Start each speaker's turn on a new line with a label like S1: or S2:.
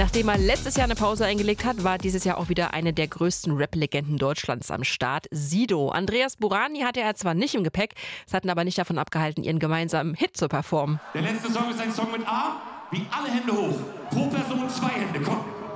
S1: Nachdem er letztes Jahr eine Pause eingelegt hat, war dieses Jahr auch wieder eine der größten Rap-Legenden Deutschlands am Start, Sido. Andreas Burani hatte er zwar nicht im Gepäck, es hat ihn aber nicht davon abgehalten, ihren gemeinsamen Hit zu performen.
S2: Der letzte Song ist ein Song mit A, wie alle Hände hoch. Pro Person 2 Hände, komm.